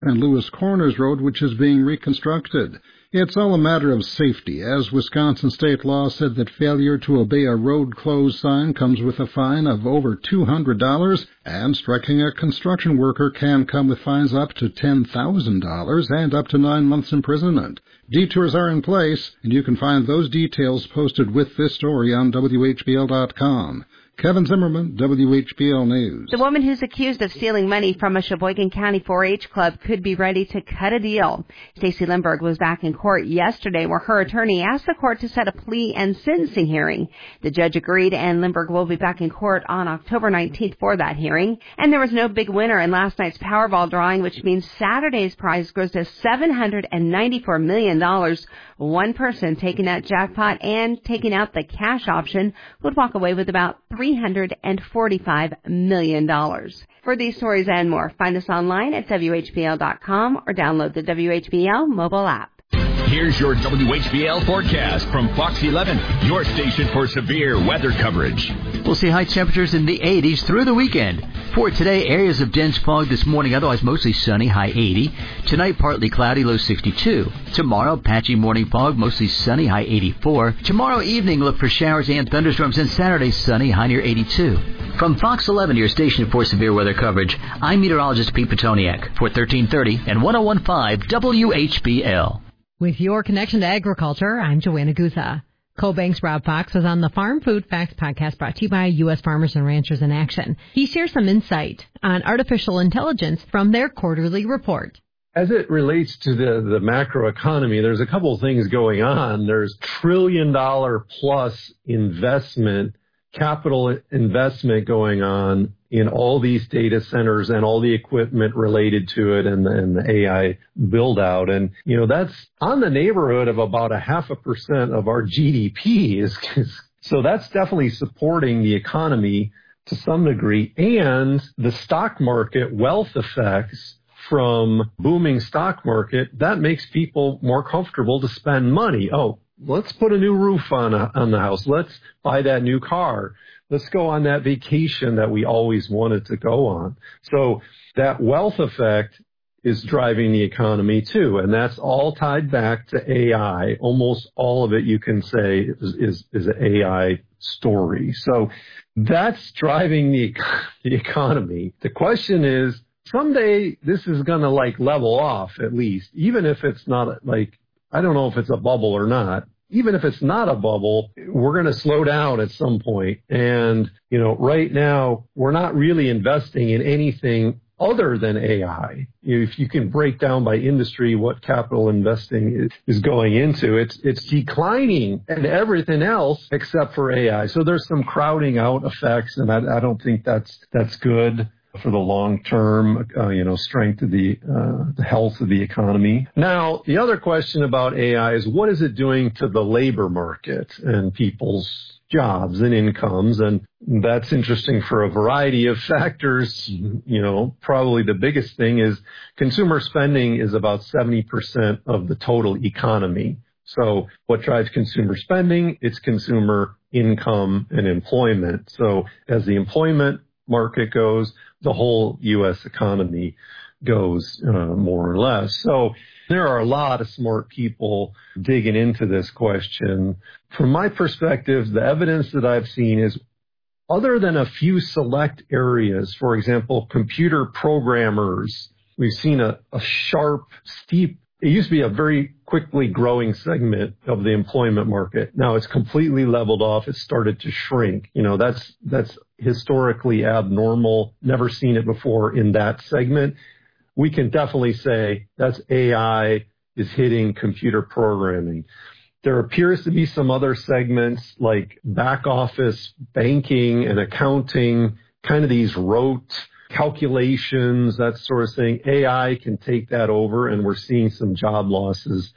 and Lewis Corners Road, which is being reconstructed. It's all a matter of safety, as Wisconsin state law said that failure to obey a road closed sign comes with a fine of over $200, and striking a construction worker can come with fines up to $10,000 and up to 9 months imprisonment. Detours are in place, and you can find those details posted with this story on WHBL.com. Kevin Zimmerman, WHBL News. The woman who's accused of stealing money from a Sheboygan County 4-H club could be ready to cut a deal. Stacey Lindbergh was back in court yesterday where her attorney asked the court to set a plea and sentencing hearing. The judge agreed, and Lindbergh will be back in court on October 19th for that hearing. And there was no big winner in last night's Powerball drawing, which means Saturday's prize grows to $794 million. One person taking that jackpot and taking out the cash option would walk away with about $345 million. For these stories and more, find us online at WHBL.com or download the WHBL mobile app. Here's your WHBL forecast from Fox 11, your station for severe weather coverage. We'll see high temperatures in the 80s through the weekend. For today, areas of dense fog this morning, otherwise mostly sunny, high 80. Tonight, partly cloudy, low 62. Tomorrow, patchy morning fog, mostly sunny, high 84. Tomorrow evening, look for showers and thunderstorms, and Saturday, sunny, high near 82. From Fox 11, your station for severe weather coverage, I'm meteorologist Pete Petoniak for 1330 and 1015 WHBL. With your connection to agriculture, I'm Joanna Guza. CoBank's Rob Fox was on the Farm Food Facts podcast brought to you by U.S. Farmers and Ranchers in Action. He shares some insight on artificial intelligence from their quarterly report. As it relates to the macroeconomy, there's a couple of things going on. There's trillion-dollar plus capital investment going on in all these data centers and all the equipment related to it and the AI build out. And, that's on the neighborhood of about 0.5% of our GDP so that's definitely supporting the economy to some degree. And the stock market wealth effects from booming stock market, that makes people more comfortable to spend money. Oh, let's put a new roof on the house. Let's buy that new car. Let's go on that vacation that we always wanted to go on. So that wealth effect is driving the economy too. And that's all tied back to AI. Almost all of it, you can say, is an AI story. So that's driving the economy. The question is, someday this is going to level off at least, even if it's not I don't know if it's a bubble or not. Even if it's not a bubble, we're going to slow down at some point. And, right now, we're not really investing in anything other than AI. If you can break down by industry what capital investing is going into, it's declining in everything else except for AI. So there's some crowding out effects, and I don't think that's good for the long-term, strength of the health of the economy. Now, the other question about AI is what is it doing to the labor market and people's jobs and incomes? And that's interesting for a variety of factors. Probably the biggest thing is consumer spending is about 70% of the total economy. So what drives consumer spending? It's consumer income and employment. So as the employment market goes, the whole U.S. economy goes more or less. So there are a lot of smart people digging into this question. From my perspective, the evidence that I've seen is other than a few select areas, for example, computer programmers, we've seen a sharp, steep, it used to be a very quickly growing segment of the employment market. Now it's completely leveled off. It's started to shrink. That's historically abnormal. Never seen it before in that segment. We can definitely say that's AI is hitting computer programming. There appears to be some other segments like back office, banking and accounting, kind of these rote calculations, that sort of thing. AI can take that over, and we're seeing some job losses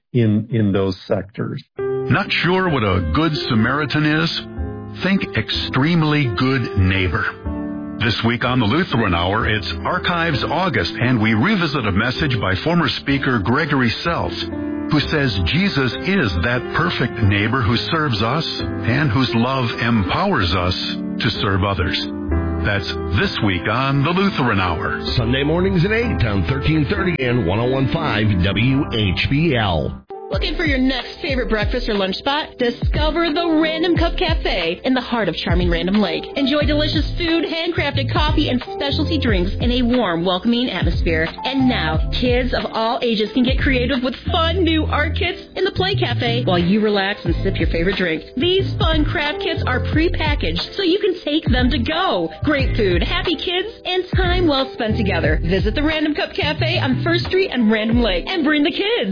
in those sectors. Not sure what a good Samaritan is? Think extremely good neighbor. This week on the Lutheran Hour, it's Archives August, and we revisit a message by former speaker Gregory Seltz, who says Jesus is that perfect neighbor who serves us and whose love empowers us to serve others. That's This Week on the Lutheran Hour. Sunday mornings at 8 on 1330 and 101.5 WHBL. Looking for your next favorite breakfast or lunch spot? Discover the Random Cup Cafe in the heart of charming Random Lake. Enjoy delicious food, handcrafted coffee, and specialty drinks in a warm, welcoming atmosphere. And now, kids of all ages can get creative with fun new art kits in the Play Cafe while you relax and sip your favorite drink. These fun craft kits are pre-packaged, so you can take them to go. Great food, happy kids, and time well spent together. Visit the Random Cup Cafe on 1st Street and Random Lake and bring the kids.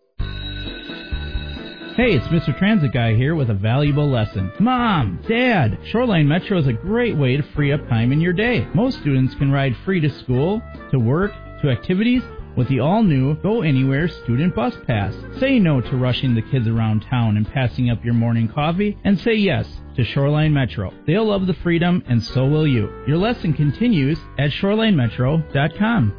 Hey, it's Mr. Transit Guy here with a valuable lesson. Mom, Dad, Shoreline Metro is a great way to free up time in your day. Most students can ride free to school, to work, to activities with the all-new Go Anywhere Student Bus Pass. Say no to rushing the kids around town and passing up your morning coffee, and say yes to Shoreline Metro. They'll love the freedom, and so will you. Your lesson continues at ShorelineMetro.com.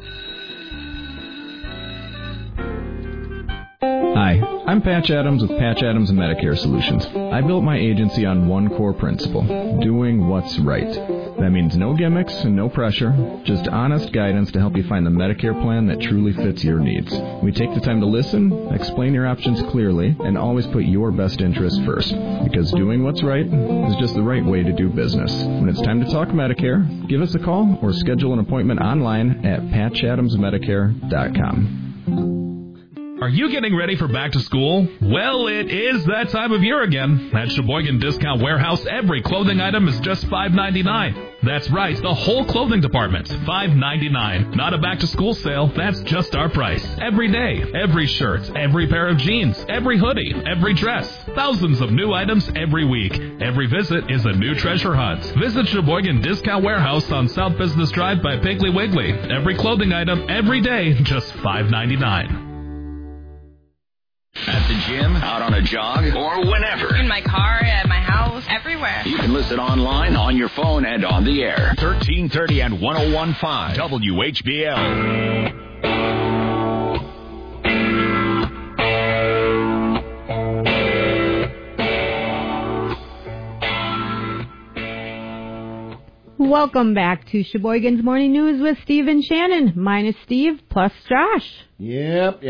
Hi, I'm Patch Adams with Patch Adams and Medicare Solutions. I built my agency on one core principle, doing what's right. That means no gimmicks and no pressure, just honest guidance to help you find the Medicare plan that truly fits your needs. We take the time to listen, explain your options clearly, and always put your best interest first. Because doing what's right is just the right way to do business. When it's time to talk Medicare, give us a call or schedule an appointment online at patchadamsmedicare.com. Are you getting ready for back to school? Well, it is that time of year again. At Sheboygan Discount Warehouse, every clothing item is just $5.99. That's right, the whole clothing department, $5.99. Not a back-to-school sale, that's just our price. Every day, every shirt, every pair of jeans, every hoodie, every dress. Thousands of new items every week. Every visit is a new treasure hunt. Visit Sheboygan Discount Warehouse on South Business Drive by Piggly Wiggly. Every clothing item, every day, just $5.99. At the gym, out on a jog, or whenever. In my car, at my house, everywhere. You can listen online, on your phone, and on the air. 1330 and 101.5 WHBL. Welcome back to Sheboygan's Morning News with Steve and Shannon, minus Steve plus Josh. Yep.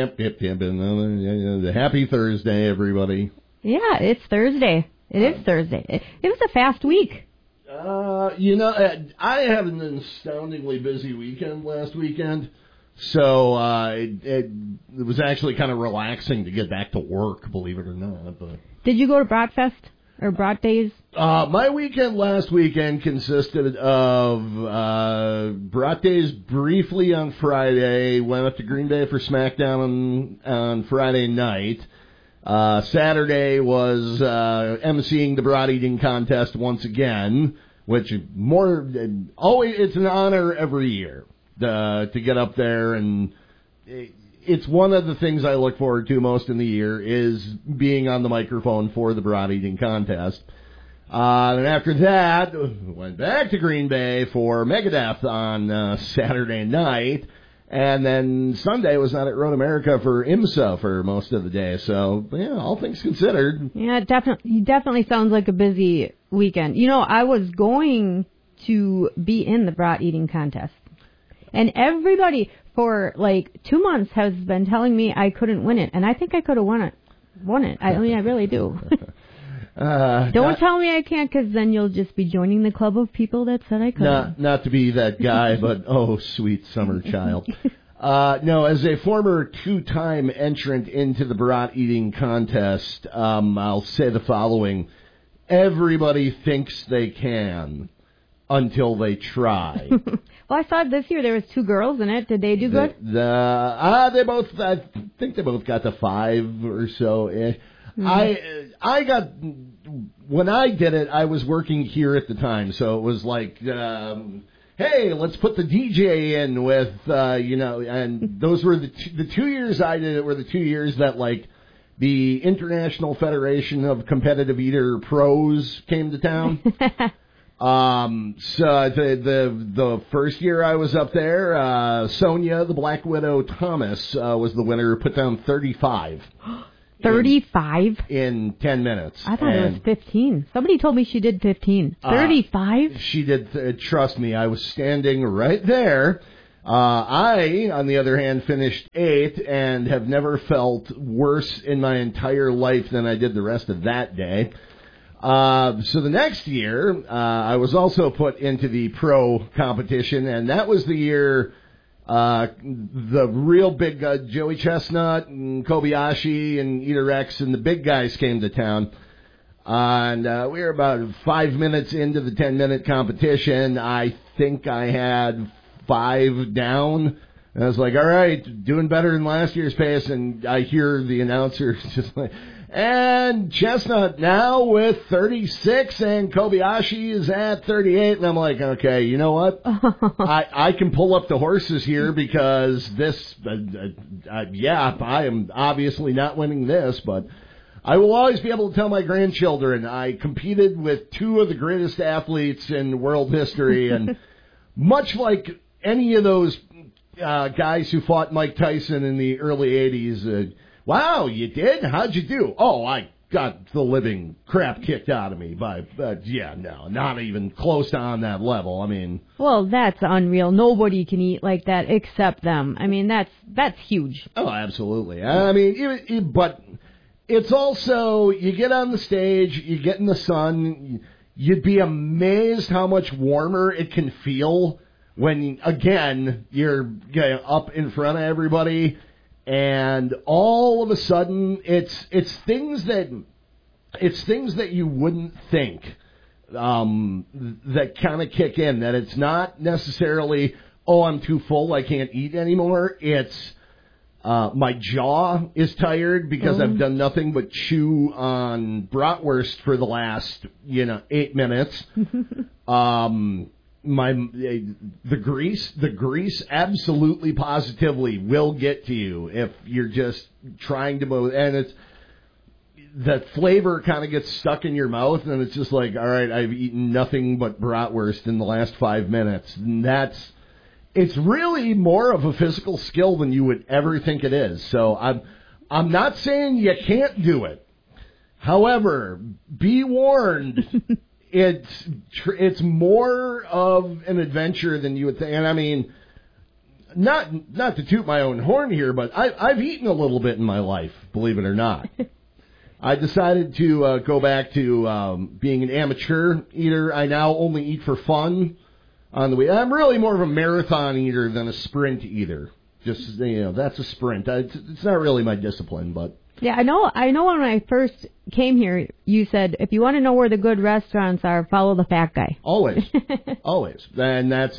Happy Thursday, everybody. Yeah, it's Thursday. It is Thursday. It was a fast week. I had an astoundingly busy weekend last weekend, so it was actually kind of relaxing to get back to work, believe it or not. But did you go to Bratfest? Or Brat Days? My weekend last weekend consisted of Brat Days briefly on Friday, went up to Green Bay for SmackDown on Friday night. Saturday was emceeing the brat eating contest once again, which it's an honor every year to get up there, and it's one of the things I look forward to most in the year is being on the microphone for the brat eating contest. And after that, went back to Green Bay for Megadeth on Saturday night. And then Sunday was out at Road America for IMSA for most of the day. So, yeah, all things considered. Yeah, it definitely sounds like a busy weekend. You know, I was going to be in the brat eating contest. And everybody for like 2 months has been telling me I couldn't win it. And I think I could have won it. I mean, I really do. Don't tell me I can't, because then you'll just be joining the club of people that said I couldn't. Not to be that guy, but oh, sweet summer child. No, as a former 2-time entrant into the brat eating contest, I'll say the following. Everybody thinks they can until they try. Well, I saw this year there was 2 girls in it. Did they do good? I think they both got to 5 or so. Mm-hmm. When I did it, I was working here at the time, so it was like, hey, let's put the DJ in with, and those were the 2 years I did it were the 2 years that, like, the International Federation of Competitive Eater Pros came to town. So the first year I was up there, Sonia, the Black Widow Thomas, was the winner, who put down 35 35? In 10 minutes. I thought it was 15. Somebody told me she did 15. 35? She did. Trust me, I was standing right there. I, on the other hand, finished 8th and have never felt worse in my entire life than I did the rest of that day. So the next year, I was also put into the pro competition, and that was the year the real big Joey Chestnut and Kobayashi and Ida Rex and the big guys came to town. And we were about 5 minutes into the 10-minute competition. I think I had 5 down. And I was like, all right, doing better than last year's pace. And I hear the announcer just like, and Chestnut now with 36 and Kobayashi is at 38. And I'm like, okay, you know what? I can pull up the horses here because this, I am obviously not winning this, but I will always be able to tell my grandchildren I competed with 2 of the greatest athletes in world history. And much like any of those guys who fought Mike Tyson in the early 80s, wow, you did? How'd you do? Oh, I got the living crap kicked out of me by, no, not even close to on that level. I mean, well, that's unreal. Nobody can eat like that except them. I mean, that's huge. Oh, absolutely. I mean, but it's also, you get on the stage, you get in the sun, you'd be amazed how much warmer it can feel when, again, you're up in front of everybody. And all of a sudden, it's things that you wouldn't think that kind of kick in. That it's not necessarily, oh, I'm too full, I can't eat anymore. It's my jaw is tired because I've done nothing but chew on bratwurst for the last 8 minutes. The grease absolutely positively will get to you if you're just trying to move, and it's that flavor kind of gets stuck in your mouth, and it's just like, all right, I've eaten nothing but bratwurst in the last 5 minutes, and it's really more of a physical skill than you would ever think it is. So I'm not saying you can't do it. However, be warned. It's more of an adventure than you would think. And I mean, not to toot my own horn here, but I've eaten a little bit in my life, believe it or not. I decided to go back to being an amateur eater. I now only eat for fun on the way. I'm really more of a marathon eater than a sprint eater. Just, that's a sprint. It's not really my discipline, but. Yeah, I know when I first came here, you said, if you want to know where the good restaurants are, follow the fat guy. Always. Always. And that's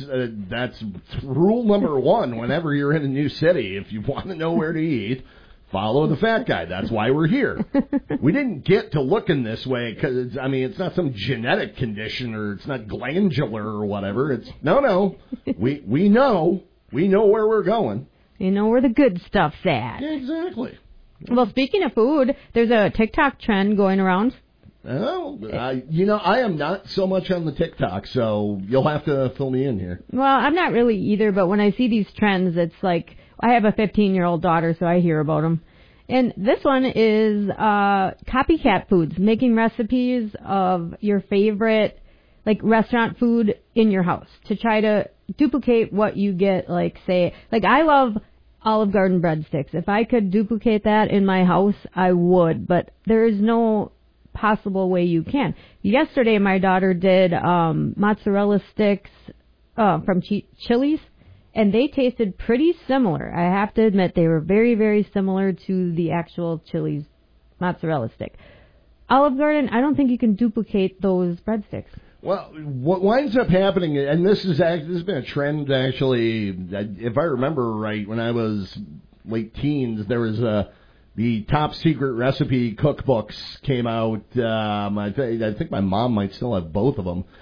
rule number 1 whenever you're in a new city. If you want to know where to eat, follow the fat guy. That's why we're here. We didn't get to looking this way because, it's not some genetic condition or it's not glandular or whatever. It's, no. We know where we're going. You know where the good stuff's at. Yeah, exactly. Well, speaking of food, there's a TikTok trend going around. Oh, I am not so much on the TikTok, so you'll have to fill me in here. Well, I'm not really either, but when I see these trends, it's like, I have a 15-year-old daughter, so I hear about them. And this one is copycat foods, making recipes of your favorite, restaurant food in your house to try to duplicate what you get, I love Olive Garden breadsticks. If I could duplicate that in my house, I would, but there is no possible way you can. Yesterday, my daughter did mozzarella sticks from Chili's, and they tasted pretty similar. I have to admit, they were very, very similar to the actual Chili's mozzarella stick. Olive Garden, I don't think you can duplicate those breadsticks. Well, what winds up happening, and this has been a trend actually, if I remember right, when I was late teens, there was the top secret recipe cookbooks came out. I think my mom might still have both of them.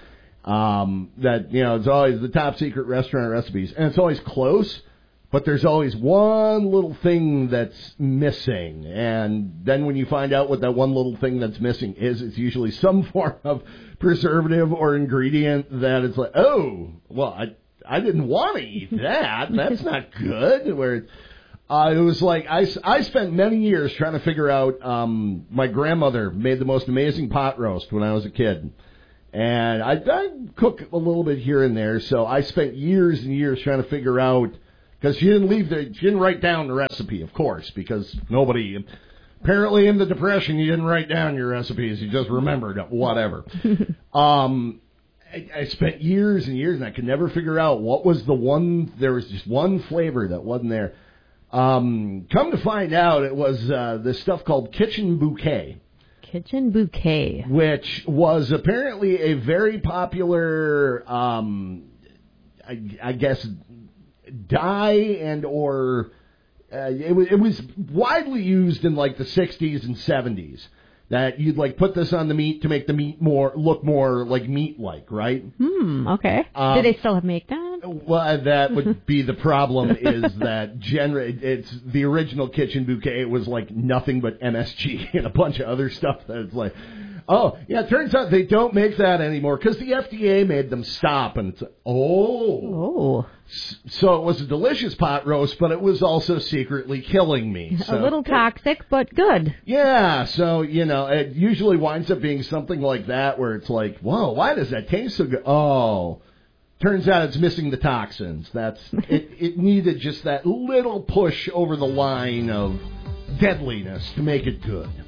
It's always the top secret restaurant recipes, and it's always close, but there's always one little thing that's missing. And then when you find out what that one little thing that's missing is, it's usually some form of preservative or ingredient that it's like, oh, well, I didn't want to eat that. That's not good. It was like I spent many years trying to figure out. My grandmother made the most amazing pot roast when I was a kid, and I cook a little bit here and there. So I spent years and years trying to figure out, because she didn't write down the recipe, of course, because nobody. Apparently, in the Depression, you didn't write down your recipes; you just remembered whatever. I spent years and years, and I could never figure out what was the one. There was just one flavor that wasn't there. Come to find out, it was this stuff called Kitchen Bouquet. Kitchen Bouquet. Which was apparently a very popular, I guess, dye and or... it was widely used in like the 60s and 70s. That you'd like put this on the meat to make the meat look more like meat-like, right? Okay. Do they still make that? Well, that would be the problem. Is that it's the original Kitchen Bouquet was like nothing but MSG and a bunch of other stuff that's like, oh yeah, it turns out they don't make that anymore because the FDA made them stop, and it's So it was a delicious pot roast, but it was also secretly killing me. So, a little toxic, but good. Yeah, so, it usually winds up being something like that where it's like, whoa, why does that taste so good? Oh, turns out it's missing the toxins. It needed just that little push over the line of deadliness to make it good.